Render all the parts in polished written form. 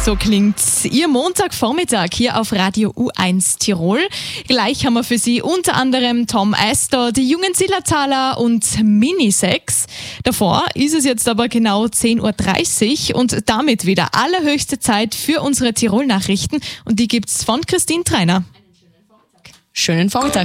So klingt Ihr Montagvormittag hier auf Radio U1 Tirol. Gleich haben wir für Sie unter anderem Tom Astor, die jungen Zillertaler und Minisex. Davor ist es jetzt aber genau 10.30 Uhr und damit wieder allerhöchste Zeit für unsere Tirol-Nachrichten. Und die gibt's von Christine Treiner. Schönen Vormittag.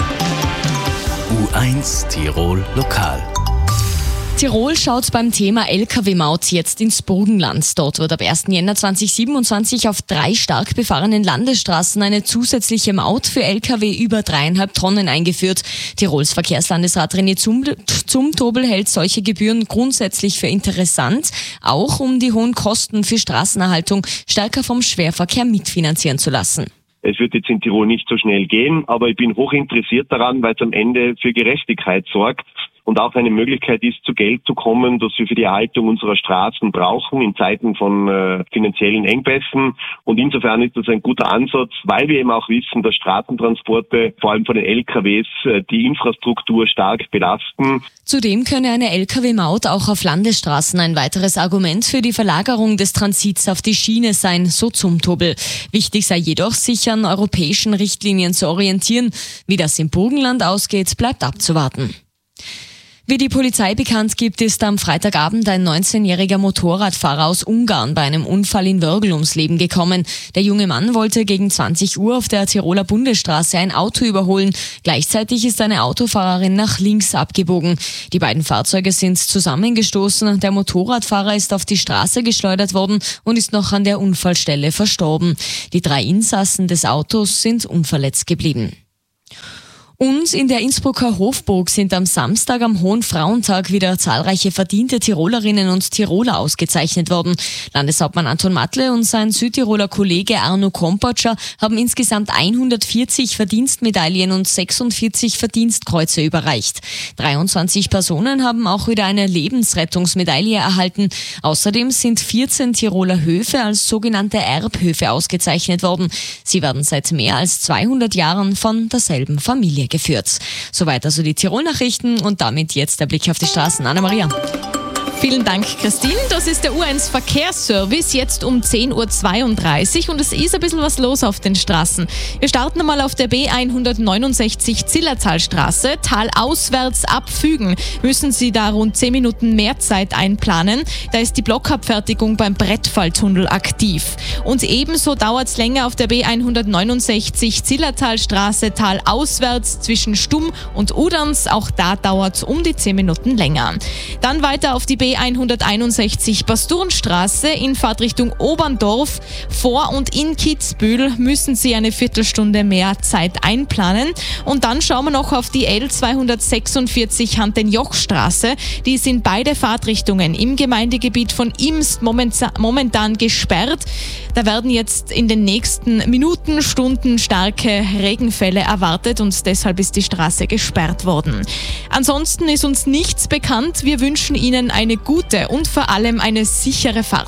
U1 Tirol Lokal. Tirol schaut beim Thema Lkw-Maut jetzt ins Burgenland. Dort wird ab 1. Jänner 2027 auf 3 stark befahrenen Landesstraßen eine zusätzliche Maut für Lkw über 3,5 Tonnen eingeführt. Tirols Verkehrslandesrat René Zumtobel hält solche Gebühren grundsätzlich für interessant, auch um die hohen Kosten für Straßenerhaltung stärker vom Schwerverkehr mitfinanzieren zu lassen. Es wird jetzt in Tirol nicht so schnell gehen, aber ich bin hoch interessiert daran, weil es am Ende für Gerechtigkeit sorgt und auch eine Möglichkeit ist, zu Geld zu kommen, das wir für die Erhaltung unserer Straßen brauchen in Zeiten von finanziellen Engpässen. Und insofern ist das ein guter Ansatz, weil wir eben auch wissen, dass Straßentransporte, vor allem von den LKWs, die Infrastruktur stark belasten. Zudem könne eine Lkw-Maut auch auf Landesstraßen ein weiteres Argument für die Verlagerung des Transits auf die Schiene sein, so Zumtobel. Wichtig sei jedoch, sich an europäischen Richtlinien zu orientieren. Wie das im Burgenland ausgeht, bleibt abzuwarten. Wie die Polizei bekannt gibt, ist am Freitagabend ein 19-jähriger Motorradfahrer aus Ungarn bei einem Unfall in Wörgl ums Leben gekommen. Der junge Mann wollte gegen 20 Uhr auf der Tiroler Bundesstraße ein Auto überholen. Gleichzeitig ist eine Autofahrerin nach links abgebogen. Die beiden Fahrzeuge sind zusammengestoßen. Der Motorradfahrer ist auf die Straße geschleudert worden und ist noch an der Unfallstelle verstorben. Die 3 Insassen des Autos sind unverletzt geblieben. Und in der Innsbrucker Hofburg sind am Samstag am Hohen Frauentag wieder zahlreiche verdiente Tirolerinnen und Tiroler ausgezeichnet worden. Landeshauptmann Anton Matle und sein Südtiroler Kollege Arno Kompatscher haben insgesamt 140 Verdienstmedaillen und 46 Verdienstkreuze überreicht. 23 Personen haben auch wieder eine Lebensrettungsmedaille erhalten. Außerdem sind 14 Tiroler Höfe als sogenannte Erbhöfe ausgezeichnet worden. Sie werden seit mehr als 200 Jahren von derselben Familie geführt. Soweit also die Tirol-Nachrichten und damit jetzt der Blick auf die Straßen. Anna-Maria. Vielen Dank, Christine. Das ist der U1 Verkehrsservice, jetzt um 10.32 Uhr und es ist ein bisschen was los auf den Straßen. Wir starten einmal auf der B169 Zillertalstraße. Talauswärts ab Fügen müssen Sie da rund 10 Minuten mehr Zeit einplanen. Da ist die Blockabfertigung beim Brettfalltunnel aktiv. Und ebenso dauert es länger auf der B169 Zillertalstraße talauswärts zwischen Stumm und Uderns. Auch da dauert es um die 10 Minuten länger. Dann weiter auf die B161 Basturnstraße in Fahrtrichtung Oberndorf. Vor und in Kitzbühel müssen Sie eine Viertelstunde mehr Zeit einplanen. Und dann schauen wir noch auf die L246 Hantenjochstraße. Die sind beide Fahrtrichtungen im Gemeindegebiet von Imst momentan gesperrt. Da werden jetzt in den nächsten Minuten, Stunden starke Regenfälle erwartet und deshalb ist die Straße gesperrt worden. Ansonsten ist uns nichts bekannt. Wir wünschen Ihnen eine gute und vor allem eine sichere Fahrt.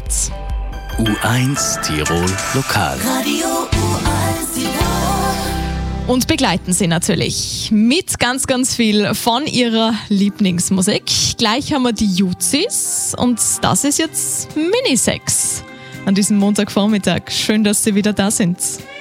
U1 Tirol Lokal. Radio U1 Tirol. Und begleiten Sie natürlich mit ganz, ganz viel von Ihrer Lieblingsmusik. Gleich haben wir die Juzis und das ist jetzt Minisex an diesem Montagvormittag. Schön, dass Sie wieder da sind.